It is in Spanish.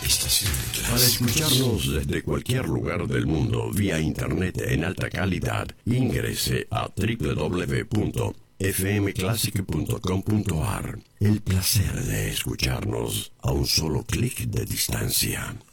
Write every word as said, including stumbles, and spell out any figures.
Estación de Para clásicos. escucharnos desde cualquier lugar del mundo vía internet en alta calidad, ingrese a doble u doble u doble u punto f m classic punto com punto a r. El placer de escucharnos a un solo clic de distancia.